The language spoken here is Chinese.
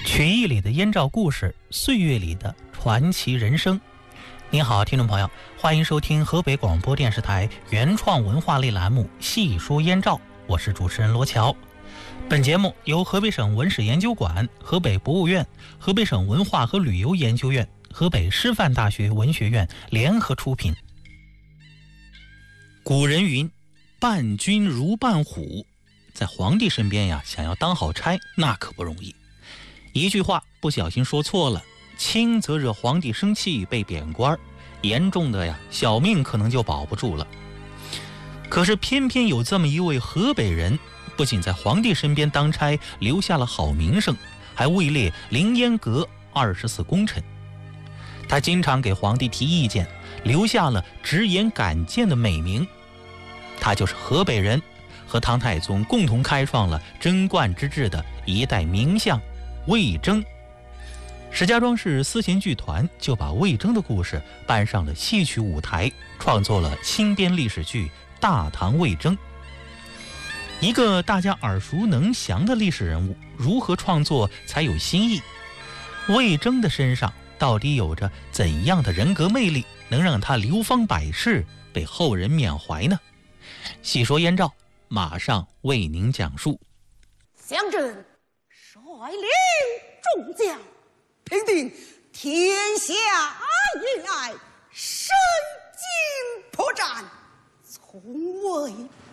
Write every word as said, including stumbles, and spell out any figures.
曲艺里的燕赵故事，岁月里的传奇人生。您好，听众朋友，欢迎收听河北广播电视台原创文化类栏目《细说燕赵》，我是主持人罗乔。本节目由河北省文史研究馆、河北博物院、河北省文化和旅游研究院、河北师范大学文学院联合出品。古人云：伴君如伴虎，在皇帝身边呀，想要当好差，那可不容易。一句话不小心说错了，轻则惹皇帝生气被贬官，严重的呀，小命可能就保不住了。可是偏偏有这么一位河北人，不仅在皇帝身边当差留下了好名声，还位列凌烟阁二十四功臣。他经常给皇帝提意见，留下了直言敢谏的美名。他就是河北人，和唐太宗共同开创了贞观之治的一代名相魏征。石家庄市思贤剧团就把魏征的故事搬上了戏曲舞台，创作了新编历史剧《大唐魏征》。一个大家耳熟能详的历史人物，如何创作才有新意？魏征的身上到底有着怎样的人格魅力，能让他流芳百世，被后人缅怀呢？细说燕赵，马上为您讲述。 乡镇率领众将，平定天下冤案，身经破战，从未